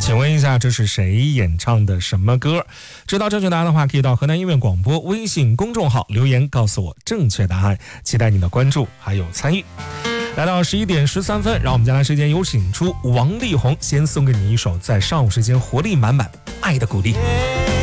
请问一下，这是谁演唱的什么歌？知道正确答案的话，可以到河南音乐广播微信公众号留言告诉我正确答案，期待你的关注还有参与。来到11点13分，让我们将来时间有请出王力宏，先送给你一首在上午时间活力满满、爱的鼓励。